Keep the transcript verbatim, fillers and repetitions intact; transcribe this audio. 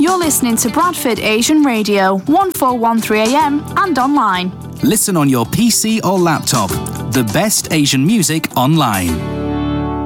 You're listening to Bradford Asian Radio, fourteen thirteen A M and online. Listen on your P C or laptop. The best Asian music online.